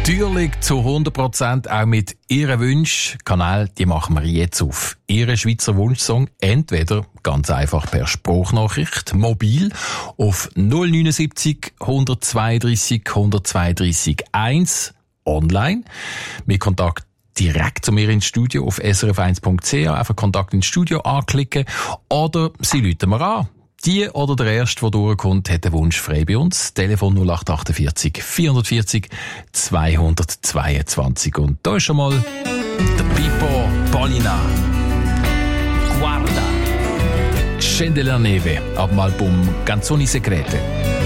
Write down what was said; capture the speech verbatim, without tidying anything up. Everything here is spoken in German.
Natürlich zu hundert Prozent auch mit Ihren Wünschen. Kanal, die machen wir jetzt auf. Ihren Schweizer Wunschsong entweder ganz einfach per Sprachnachricht, mobil, auf null neunundsiebzig, hundertzweiunddreissig, hundertzweiunddreissig eins, online, mit Kontakt direkt zu mir ins Studio auf s r f eins punkt c h, einfach Kontakt ins Studio anklicken oder Sie rufen mir an. Die oder der Erste, der durchkommt, hat den Wunsch frei bei uns. Telefon null acht achtundvierzig, vierundvierzig, zweihundertzweiundzwanzig. Und da ist schon mal der Pippo Polina. Guarda. Scende la neve, ab dem Album Canzoni Segrete.